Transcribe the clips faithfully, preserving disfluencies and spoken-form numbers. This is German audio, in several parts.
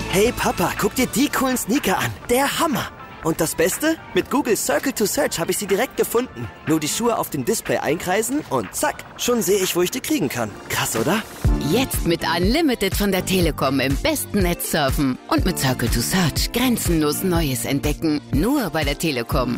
Hey Papa, guck dir die coolen Sneaker an. Der Hammer. Und das Beste? Mit Google Circle to Search habe ich sie direkt gefunden. Nur die Schuhe auf dem Display einkreisen und zack, schon sehe ich, wo ich die kriegen kann. Krass, oder? Jetzt mit Unlimited von der Telekom im besten Netz surfen. Und mit Circle to Search grenzenlos Neues entdecken. Nur bei der Telekom.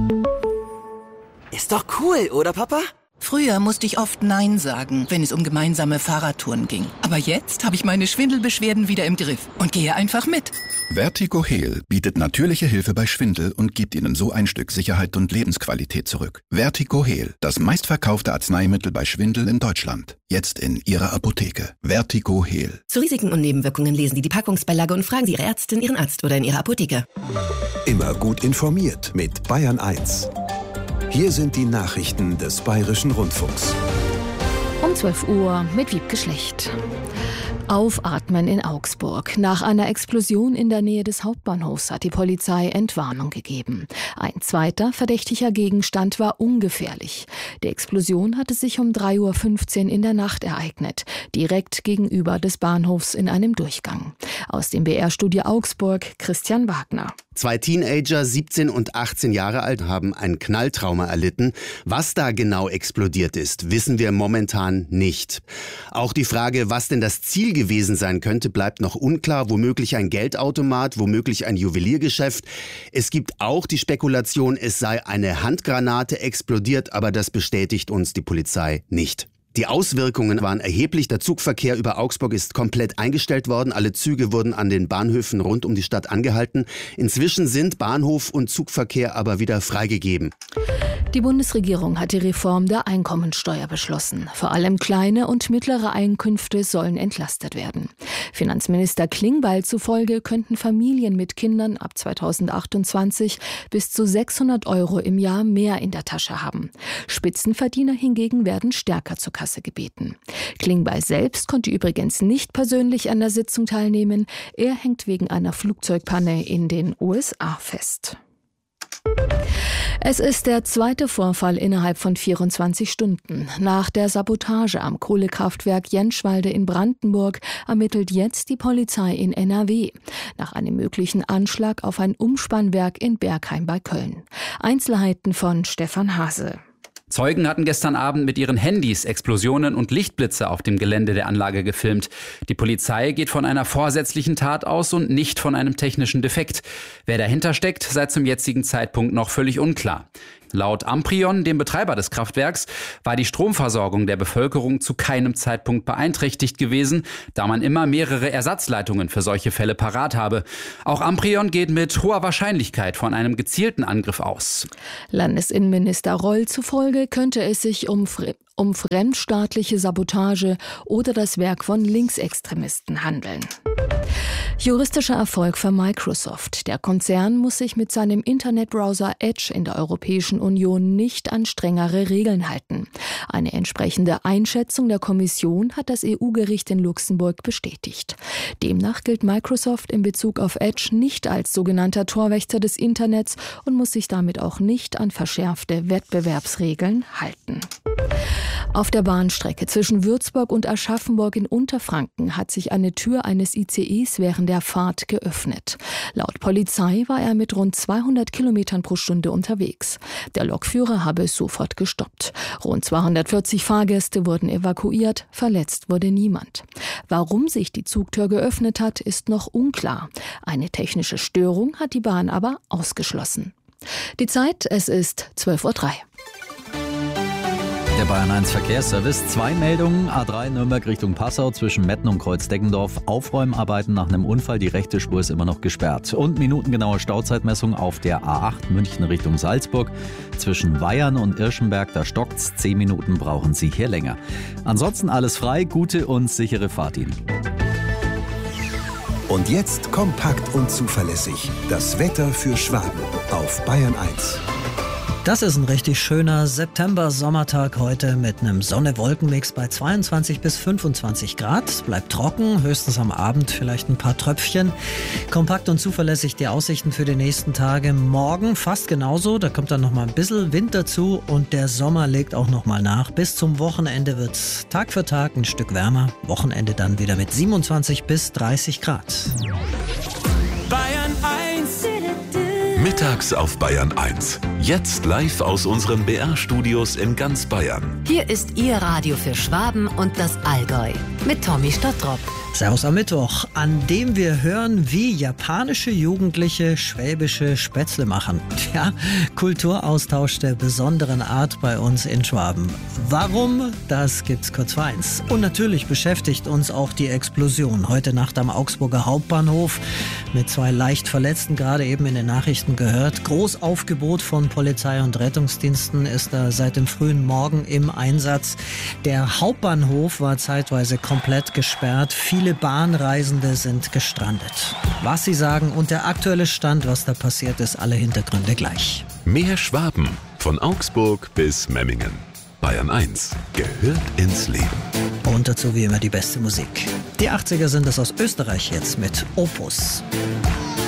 Ist doch cool, oder Papa? Früher musste ich oft Nein sagen, wenn es um gemeinsame Fahrradtouren ging. Aber jetzt habe ich meine Schwindelbeschwerden wieder im Griff und gehe einfach mit. Vertigo Heal bietet natürliche Hilfe bei Schwindel und gibt Ihnen so ein Stück Sicherheit und Lebensqualität zurück. Vertigo Heal, das meistverkaufte Arzneimittel bei Schwindel in Deutschland. Jetzt in Ihrer Apotheke. Vertigo Heal. Zu Risiken und Nebenwirkungen lesen Sie die Packungsbeilage und fragen Sie Ihre Ärztin, Ihren Arzt oder in Ihrer Apotheke. Immer gut informiert mit Bayern eins. Hier sind die Nachrichten des Bayerischen Rundfunks. Um zwölf Uhr mit Wiebke Schlecht. Aufatmen in Augsburg. Nach einer Explosion in der Nähe des Hauptbahnhofs hat die Polizei Entwarnung gegeben. Ein zweiter verdächtiger Gegenstand war ungefährlich. Die Explosion hatte sich um drei Uhr fünfzehn in der Nacht ereignet, direkt gegenüber des Bahnhofs in einem Durchgang. Aus dem B R-Studio Augsburg, Christian Wagner. Zwei Teenager, siebzehn und achtzehn Jahre alt, haben ein Knalltrauma erlitten. Was da genau explodiert ist, wissen wir momentan nicht. Auch die Frage, was denn das Ziel gewesen sein könnte, bleibt noch unklar. Womöglich ein Geldautomat, womöglich ein Juweliergeschäft. Es gibt auch die Spekulation, es sei eine Handgranate explodiert, aber das bestätigt uns die Polizei nicht. Die Auswirkungen waren erheblich. Der Zugverkehr über Augsburg ist komplett eingestellt worden. Alle Züge wurden an den Bahnhöfen rund um die Stadt angehalten. Inzwischen sind Bahnhof und Zugverkehr aber wieder freigegeben. Die Bundesregierung hat die Reform der Einkommensteuer beschlossen. Vor allem kleine und mittlere Einkünfte sollen entlastet werden. Finanzminister Klingbeil zufolge könnten Familien mit Kindern ab zweitausendachtundzwanzig bis zu sechshundert Euro im Jahr mehr in der Tasche haben. Spitzenverdiener hingegen werden stärker zur Kasse gebeten. Klingbeil selbst konnte übrigens nicht persönlich an der Sitzung teilnehmen. Er hängt wegen einer Flugzeugpanne in den U S A fest. Es ist der zweite Vorfall innerhalb von vierundzwanzig Stunden. Nach der Sabotage am Kohlekraftwerk Jentschwalde in Brandenburg ermittelt jetzt die Polizei in N R W nach einem möglichen Anschlag auf ein Umspannwerk in Bergheim bei Köln. Einzelheiten von Stefan Hase. Zeugen hatten gestern Abend mit ihren Handys Explosionen und Lichtblitze auf dem Gelände der Anlage gefilmt. Die Polizei geht von einer vorsätzlichen Tat aus und nicht von einem technischen Defekt. Wer dahinter steckt, sei zum jetzigen Zeitpunkt noch völlig unklar. Laut Amprion, dem Betreiber des Kraftwerks, war die Stromversorgung der Bevölkerung zu keinem Zeitpunkt beeinträchtigt gewesen, da man immer mehrere Ersatzleitungen für solche Fälle parat habe. Auch Amprion geht mit hoher Wahrscheinlichkeit von einem gezielten Angriff aus. Landesinnenminister Roll zufolge könnte es sich um um fremdstaatliche Sabotage oder das Werk von Linksextremisten handeln. Juristischer Erfolg für Microsoft. Der Konzern muss sich mit seinem Internetbrowser Edge in der Europäischen Union nicht an strengere Regeln halten. Eine entsprechende Einschätzung der Kommission hat das E U-Gericht in Luxemburg bestätigt. Demnach gilt Microsoft in Bezug auf Edge nicht als sogenannter Torwächter des Internets und muss sich damit auch nicht an verschärfte Wettbewerbsregeln halten. Auf der Bahnstrecke zwischen Würzburg und Aschaffenburg in Unterfranken hat sich eine Tür eines I C Es während der Fahrt geöffnet. Laut Polizei war er mit rund zweihundert Kilometern pro Stunde unterwegs. Der Lokführer habe es sofort gestoppt. Rund zweihundertvierzig Fahrgäste wurden evakuiert, verletzt wurde niemand. Warum sich die Zugtür geöffnet hat, ist noch unklar. Eine technische Störung hat die Bahn aber ausgeschlossen. Die Zeit, es ist zwölf Uhr drei. Der Bayern eins Verkehrsservice. Zwei Meldungen. A drei Nürnberg Richtung Passau zwischen Metten und Kreuz-Deggendorf. Aufräumarbeiten nach einem Unfall. Die rechte Spur ist immer noch gesperrt. Und minutengenaue Stauzeitmessung auf der A acht München Richtung Salzburg. Zwischen Weyern und Irschenberg, da stockt's. Zehn Minuten brauchen Sie hier länger. Ansonsten alles frei. Gute und sichere Fahrt Ihnen. Und jetzt kompakt und zuverlässig. Das Wetter für Schwaben auf Bayern eins. Das ist ein richtig schöner September-Sommertag heute mit einem Sonne-Wolken-Mix bei zweiundzwanzig bis fünfundzwanzig Grad. Es bleibt trocken, höchstens am Abend vielleicht ein paar Tröpfchen. Kompakt und zuverlässig die Aussichten für die nächsten Tage. Morgen fast genauso, da kommt dann noch mal ein bisschen Wind dazu und der Sommer legt auch noch mal nach. Bis zum Wochenende wird es Tag für Tag ein Stück wärmer. Wochenende dann wieder mit siebenundzwanzig bis dreißig Grad. Mittags auf Bayern eins. Jetzt live aus unseren B R-Studios in ganz Bayern. Hier ist Ihr Radio für Schwaben und das Allgäu mit Tommy Stottrop. Servus am Mittwoch, an dem wir hören, wie japanische Jugendliche schwäbische Spätzle machen. Tja, Kulturaustausch der besonderen Art bei uns in Schwaben. Warum? Das gibt's kurz vor eins. Und natürlich beschäftigt uns auch die Explosion heute Nacht am Augsburger Hauptbahnhof mit zwei leicht Verletzten, gerade eben in den Nachrichten gehört. Großaufgebot von Polizei und Rettungsdiensten ist da seit dem frühen Morgen im Einsatz. Der Hauptbahnhof war zeitweise komplett gesperrt. Viele Bahnreisende sind gestrandet. Was sie sagen und der aktuelle Stand, was da passiert ist, alle Hintergründe gleich. Mehr Schwaben, von Augsburg bis Memmingen. Bayern eins gehört ins Leben. Und dazu wie immer die beste Musik. Die achtziger sind es aus Österreich jetzt mit Opus.